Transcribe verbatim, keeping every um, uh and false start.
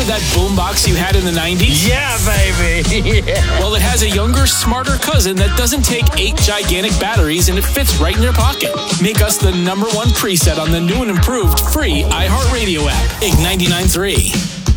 that boombox you had in the nineties? Yeah, baby. Yeah. Well, it has a younger, smarter cousin that doesn't take eight gigantic batteries and it fits right in your pocket. Make us the number one preset on the new and improved free iHeartRadio app. I G ninety-nine point three.